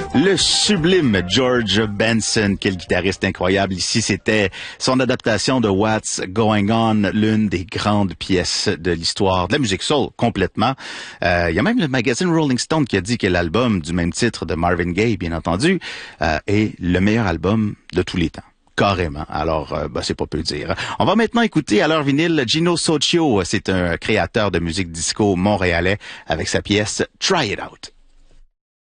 Le sublime George Benson, quel guitariste incroyable. Ici, c'était son adaptation de What's Going On, l'une des grandes pièces de l'histoire de la musique soul, complètement. Il y a même le magazine Rolling Stone qui a dit que l'album du même titre de Marvin Gaye, bien entendu, est le meilleur album de tous les temps. Carrément. Alors, c'est pas peu dire. On va maintenant écouter à l'heure vinyle Gino Soccio. C'est un créateur de musique disco montréalais avec sa pièce Try It Out.